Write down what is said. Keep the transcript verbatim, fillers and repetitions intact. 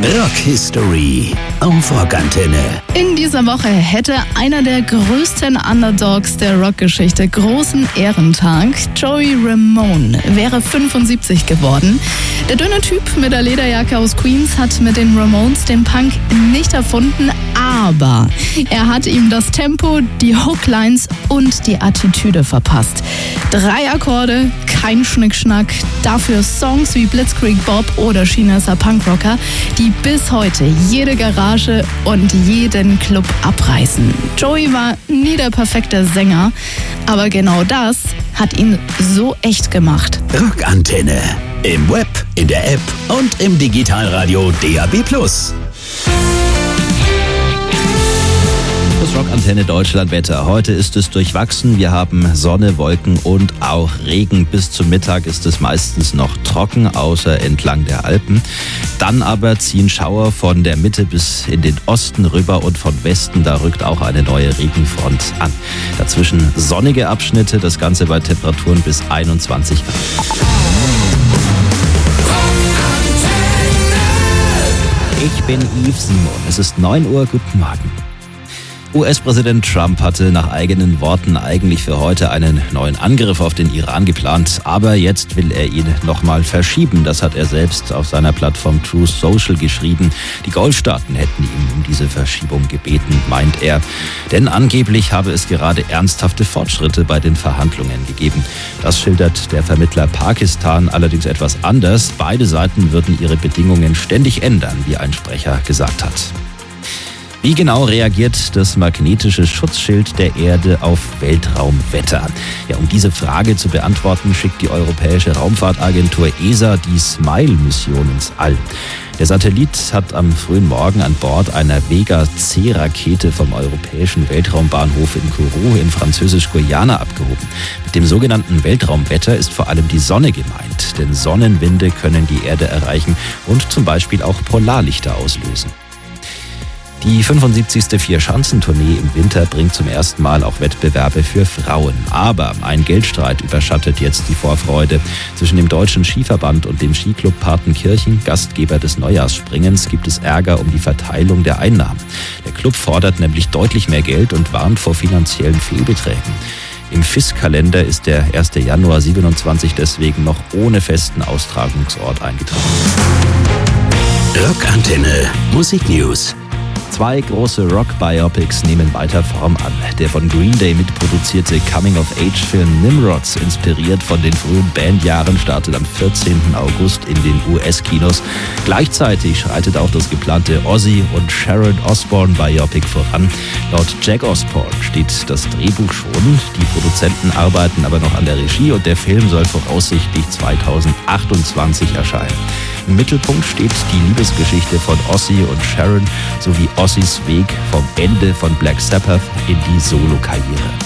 Rock History auf Rockantenne. In dieser Woche hätte einer der größten Underdogs der Rockgeschichte großen Ehrentag. Joey Ramone wäre fünfundsiebzig geworden. Der dünne Typ mit der Lederjacke aus Queens hat mit den Ramones den Punk nicht erfunden, aber er hat ihm das Tempo, die Hooklines und die Attitüde verpasst. Drei Akkorde, kein Schnickschnack, dafür Songs wie Blitzkrieg Bob oder Chineser Punkrocker, die bis heute jede Garage und jeden Club abreißen. Joey war nie der perfekte Sänger, aber genau das hat ihn so echt gemacht. Rockantenne. Im Web, in der App und im Digitalradio D A B plus. Das Rockantenne Deutschland Wetter. Heute ist es durchwachsen. Wir haben Sonne, Wolken und auch Regen. Bis zum Mittag ist es meistens noch trocken, außer entlang der Alpen. Dann aber ziehen Schauer von der Mitte bis in den Osten rüber und von Westen. Da rückt auch eine neue Regenfront an. Dazwischen sonnige Abschnitte, das Ganze bei Temperaturen bis einundzwanzig Grad. Ich bin Yves Simon. Es ist neun Uhr. Guten Morgen. U S-Präsident Trump hatte nach eigenen Worten eigentlich für heute einen neuen Angriff auf den Iran geplant, aber jetzt will er ihn nochmal verschieben. Das hat er selbst auf seiner Plattform Truth Social geschrieben. Die Golfstaaten hätten ihm um diese Verschiebung gebeten, meint er. Denn angeblich habe es gerade ernsthafte Fortschritte bei den Verhandlungen gegeben. Das schildert der Vermittler Pakistan allerdings etwas anders. Beide Seiten würden ihre Bedingungen ständig ändern, wie ein Sprecher gesagt hat. Wie genau reagiert das magnetische Schutzschild der Erde auf Weltraumwetter? Ja, um diese Frage zu beantworten, schickt die Europäische Raumfahrtagentur E S A die SMILE-Mission ins All. Der Satellit hat am frühen Morgen an Bord einer Vega-C-Rakete vom europäischen Weltraumbahnhof in Kourou in Französisch-Guyana abgehoben. Mit dem sogenannten Weltraumwetter ist vor allem die Sonne gemeint, denn Sonnenwinde können die Erde erreichen und zum Beispiel auch Polarlichter auslösen. Die fünfundsiebzigste Vier-Schanzentournee im Winter bringt zum ersten Mal auch Wettbewerbe für Frauen. Aber ein Geldstreit überschattet jetzt die Vorfreude. Zwischen dem Deutschen Skiverband und dem Skiclub Partenkirchen, Gastgeber des Neujahrsspringens, gibt es Ärger um die Verteilung der Einnahmen. Der Club fordert nämlich deutlich mehr Geld und warnt vor finanziellen Fehlbeträgen. Im F I S-Kalender ist der erste Januar siebenundzwanzig deswegen noch ohne festen Austragungsort eingetragen. Rockantenne Musik News. Zwei große Rock-Biopics nehmen weiter Form an. Der von Green Day mitproduzierte Coming-of-Age-Film Nimrods, inspiriert von den frühen Bandjahren, startet am vierzehnten August in den U S-Kinos. Gleichzeitig schreitet auch das geplante Ozzy und Sharon Osbourne Biopic voran. Laut Jack Osbourne steht das Drehbuch schon. Die Produzenten arbeiten aber noch an der Regie und der Film soll voraussichtlich zweitausendachtundzwanzig erscheinen. Im Mittelpunkt steht die Liebesgeschichte von Ozzy und Sharon sowie Ozzys Weg vom Ende von Black Sabbath in die Solo-Karriere.